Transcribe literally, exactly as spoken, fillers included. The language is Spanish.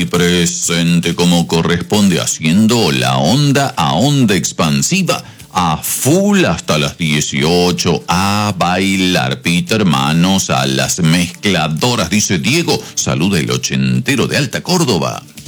Presente como corresponde, haciendo la onda a onda expansiva a full hasta las dieciocho. A bailar, Peter, manos a las mezcladoras, dice Diego. Saluda el ochentero de Alta Córdoba.